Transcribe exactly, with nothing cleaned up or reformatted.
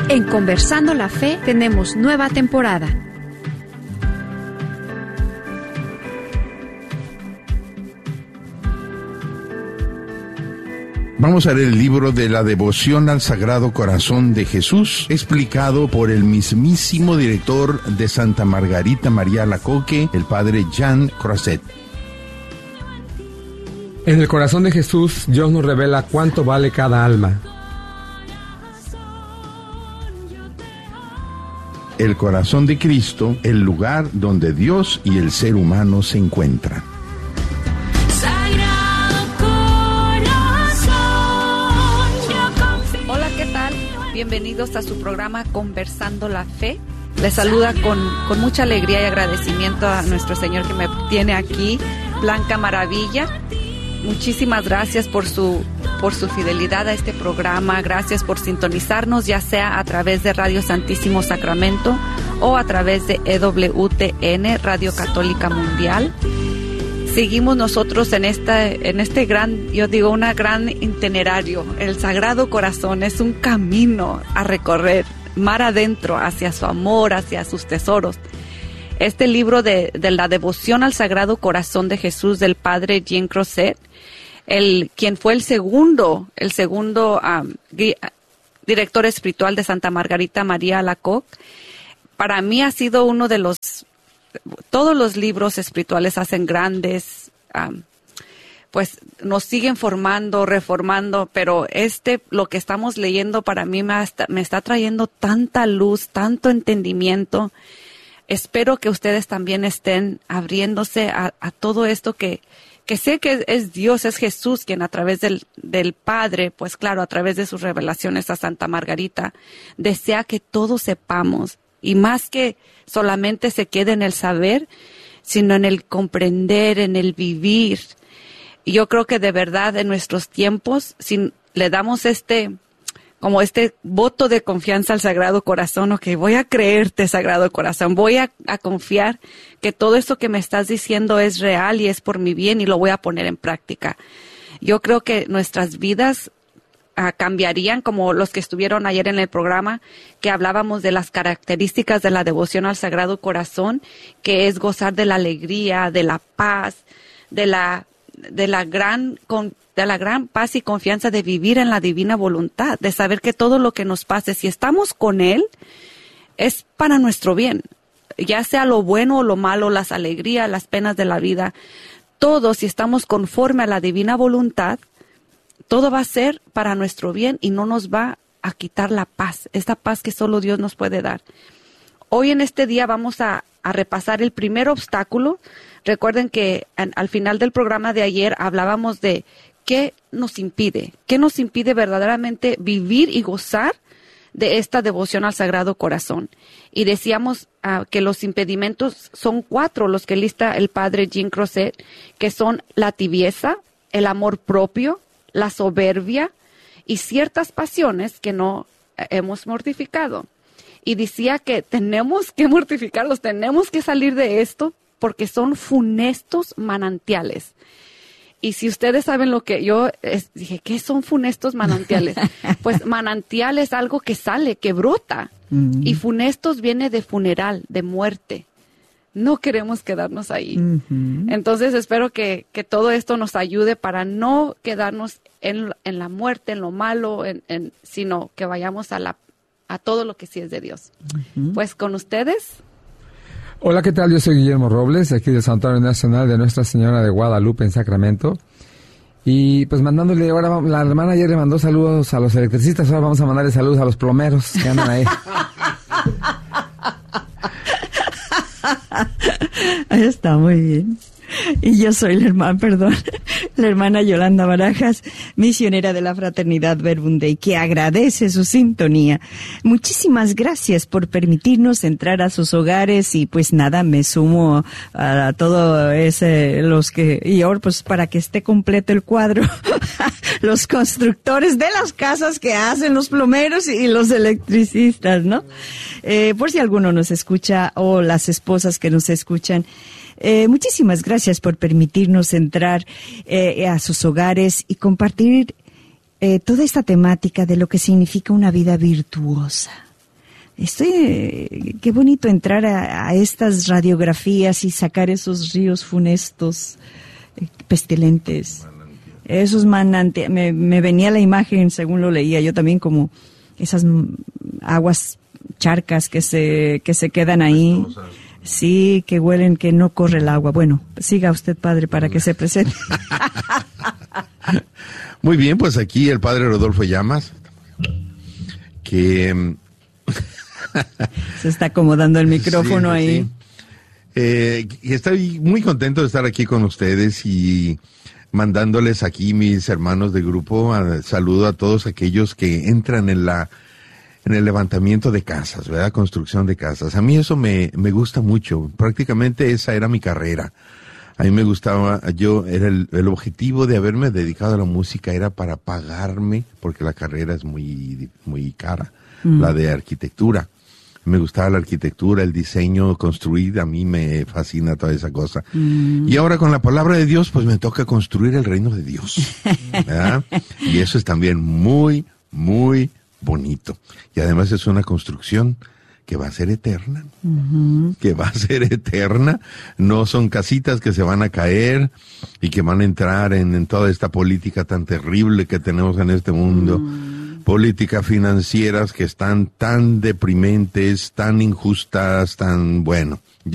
En Conversando la Fe tenemos nueva temporada. Vamos a leer el libro de la devoción al Sagrado Corazón de Jesús, explicado por el mismísimo director de Santa Margarita María Alacoque, el padre Jean Croiset. En el corazón de Jesús, Dios nos revela cuánto vale cada alma. El corazón de Cristo, el lugar donde Dios y el ser humano se encuentran. Bienvenidos a su programa Conversando la Fe. Les saluda con, con mucha alegría y agradecimiento a nuestro Señor que me tiene aquí, Blanca Maravilla. Muchísimas gracias por su, por su fidelidad a este programa. Gracias por sintonizarnos, ya sea a través de Radio Santísimo Sacramento o a través de E W T N, Radio Católica Mundial. Seguimos nosotros en esta, en este gran, yo digo, una gran itinerario. El Sagrado Corazón es un camino a recorrer, mar adentro, hacia su amor, hacia sus tesoros. Este libro de, de la devoción al Sagrado Corazón de Jesús del padre Jean Croiset, el, quien fue el segundo, el segundo um, director espiritual de Santa Margarita María Alacoque, para mí ha sido uno de los... Todos los libros espirituales hacen grandes, um, pues nos siguen formando, reformando, pero este, lo que estamos leyendo para mí me está, me está trayendo tanta luz, tanto entendimiento. Espero que ustedes también estén abriéndose a, a todo esto que, que sé que es Dios, es Jesús quien a través del, del Padre, pues claro, a través de sus revelaciones a Santa Margarita, desea que todos sepamos. Y más que solamente se quede en el saber, sino en el comprender, en el vivir. Y yo creo que de verdad en nuestros tiempos, si le damos este, como este voto de confianza al Sagrado Corazón, ok, voy a creerte, Sagrado Corazón, voy a, a confiar que todo esto que me estás diciendo es real y es por mi bien y lo voy a poner en práctica. Yo creo que nuestras vidas Uh, cambiarían, como los que estuvieron ayer en el programa, que hablábamos de las características de la devoción al Sagrado Corazón, que es gozar de la alegría, de la paz, de la, de la gran, con, de la gran paz y confianza de vivir en la divina voluntad, de saber que todo lo que nos pase, si estamos con Él, es para nuestro bien, ya sea lo bueno o lo malo, las alegrías, las penas de la vida, todo, si estamos conforme a la divina voluntad, todo va a ser para nuestro bien y no nos va a quitar la paz, esta paz que solo Dios nos puede dar. Hoy en este día vamos a, a repasar el primer obstáculo. Recuerden que en, al final del programa de ayer hablábamos de qué nos impide, qué nos impide verdaderamente vivir y gozar de esta devoción al Sagrado Corazón. Y decíamos uh, que los impedimentos son cuatro, los que lista el padre Jean Croiset, que son la tibieza, el amor propio, la soberbia y ciertas pasiones que no hemos mortificado. Y decía que tenemos que mortificarlos, tenemos que salir de esto porque son funestos manantiales. Y si ustedes saben lo que yo es, dije, ¿qué son funestos manantiales? Pues manantial es algo que sale, que brota. Mm. Y funestos viene de funeral, de muerte. No queremos quedarnos ahí. Uh-huh. Entonces espero que, que todo esto nos ayude para no quedarnos en, en la muerte, en lo malo, en, en, sino que vayamos a, la, a todo lo que sí es de Dios. Uh-huh. Pues con ustedes. Hola, ¿qué tal? Yo soy Guillermo Robles, aquí del Santuario Nacional de Nuestra Señora de Guadalupe en Sacramento. Y pues mandándole, ahora la hermana ayer le mandó saludos a los electricistas, ahora vamos a mandarle saludos a los plomeros que andan ahí. Está muy bien. Y yo soy la hermana, perdón, la hermana Yolanda Barajas, misionera de la Fraternidad Verbum Dei, que agradece su sintonía. Muchísimas gracias por permitirnos entrar a sus hogares y pues nada, me sumo a, a todo ese, los que, y ahora pues para que esté completo el cuadro, los constructores de las casas que hacen los plomeros y los electricistas, ¿no? Eh, por si alguno nos escucha o las esposas que nos escuchan, Eh, muchísimas gracias por permitirnos entrar eh, a sus hogares y compartir eh, toda esta temática de lo que significa una vida virtuosa. Estoy, eh, qué bonito entrar a, a estas radiografías y sacar esos ríos funestos, eh, pestilentes. Esos manantiales, me, me venía la imagen, según lo leía yo también, como esas aguas charcas que se, que se quedan ahí. Sí, que huelen, que no corre el agua. Bueno, siga usted, padre, para que se presente. Muy bien, pues aquí el padre Rodolfo Llamas, que... se está acomodando el micrófono sí, ahí. Sí. Eh, estoy muy contento de estar aquí con ustedes y mandándoles aquí, mis hermanos de grupo, a, saludo a todos aquellos que entran en la en el levantamiento de casas, ¿verdad? Construcción de casas. A mí eso me, me gusta mucho. Prácticamente esa era mi carrera. A mí me gustaba, yo, era el, el objetivo de haberme dedicado a la música era para pagarme, porque la carrera es muy, muy cara, mm. la de arquitectura. Me gustaba la arquitectura, el diseño, construir, a mí me fascina toda esa cosa. Mm. Y ahora con la palabra de Dios, pues me toca construir el reino de Dios, ¿verdad? Y eso es también muy, muy bonito. Y además es una construcción que va a ser eterna, uh-huh. que va a ser eterna. No son casitas que se van a caer y que van a entrar en, en toda esta política tan terrible que tenemos en este mundo. Uh-huh. Políticas financieras que están tan deprimentes, tan injustas, tan, bueno,